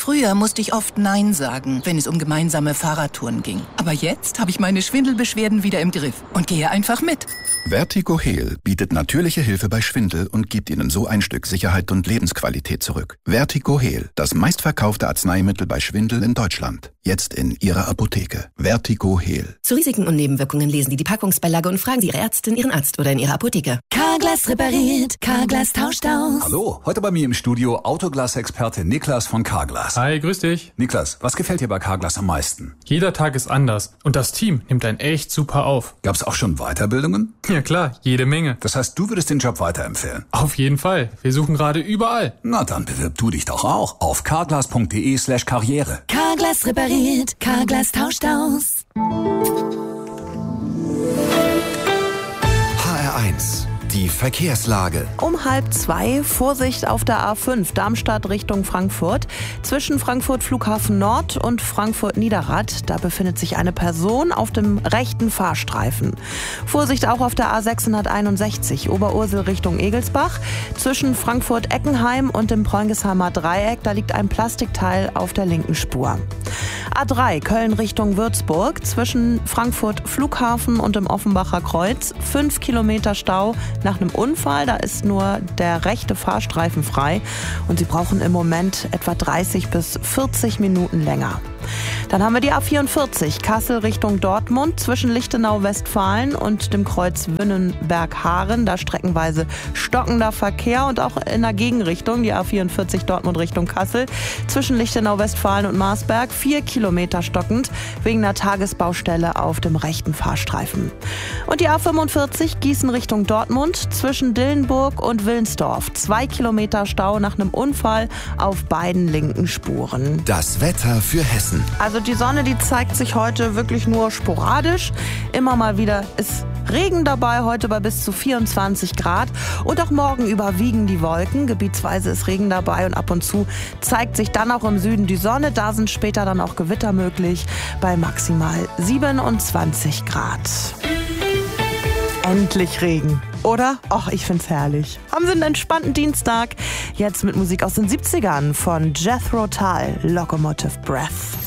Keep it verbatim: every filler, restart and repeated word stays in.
Früher musste ich oft Nein sagen, wenn es um gemeinsame Fahrradtouren ging. Aber jetzt habe ich meine Schwindelbeschwerden wieder im Griff und gehe einfach mit. Vertigo Heal bietet natürliche Hilfe bei Schwindel und gibt Ihnen so ein Stück Sicherheit und Lebensqualität zurück. Vertigo Heal, das meistverkaufte Arzneimittel bei Schwindel in Deutschland. Jetzt in Ihrer Apotheke. Vertigo Heal. Zu Risiken und Nebenwirkungen lesen Sie die Packungsbeilage und fragen Sie Ihre Ärztin, Ihren Arzt oder in Ihrer Apotheke. Carglass repariert, Carglass tauscht aus. Hallo, heute bei mir im Studio Autoglas-Experte Niklas von Carglass. Hi, grüß dich. Niklas, was gefällt dir bei Carglass am meisten? Jeder Tag ist anders und das Team nimmt einen echt super auf. Gab's auch schon Weiterbildungen? Ja klar, jede Menge. Das heißt, du würdest den Job weiterempfehlen? Auf jeden Fall. Wir suchen gerade überall. Na dann bewirb du dich doch auch auf carglass.de slash karriere. Carglass repariert, Carglass tauscht aus. H R eins. Die Verkehrslage. Um halb zwei, Vorsicht auf der A fünf, Darmstadt Richtung Frankfurt. Zwischen Frankfurt Flughafen Nord und Frankfurt Niederrad, da befindet sich eine Person auf dem rechten Fahrstreifen. Vorsicht auch auf der A sechshunderteinundsechzig, Oberursel Richtung Egelsbach. Zwischen Frankfurt Eckenheim und dem Preungesheimer Dreieck, da liegt ein Plastikteil auf der linken Spur. A drei, Köln Richtung Würzburg. Zwischen Frankfurt Flughafen und dem Offenbacher Kreuz, fünf Kilometer Stau. Nach einem Unfall, da ist nur der rechte Fahrstreifen frei und Sie brauchen im Moment etwa dreißig bis vierzig Minuten länger. Dann haben wir die A vierundvierzig, Kassel Richtung Dortmund, zwischen Lichtenau-Westfalen und dem Kreuz Wünnenberg-Haaren. Da streckenweise stockender Verkehr und auch in der Gegenrichtung, die A vierundvierzig Dortmund Richtung Kassel, zwischen Lichtenau-Westfalen und Marsberg, vier Kilometer stockend, wegen einer Tagesbaustelle auf dem rechten Fahrstreifen. Und die A fünfundvierzig, Gießen Richtung Dortmund, zwischen Dillenburg und Willensdorf, zwei Kilometer Stau nach einem Unfall auf beiden linken Spuren. Das Wetter für Hessen. Also die Sonne, die zeigt sich heute wirklich nur sporadisch. Immer mal wieder ist Regen dabei, heute bei bis zu vierundzwanzig Grad. Und auch morgen überwiegen die Wolken. Gebietsweise ist Regen dabei und ab und zu zeigt sich dann auch im Süden die Sonne. Da sind später dann auch Gewitter möglich bei maximal siebenundzwanzig Grad. Endlich Regen, oder? Och, ich find's herrlich. Haben Sie einen entspannten Dienstag? Jetzt mit Musik aus den siebzigern von Jethro Tull, Locomotive Breath.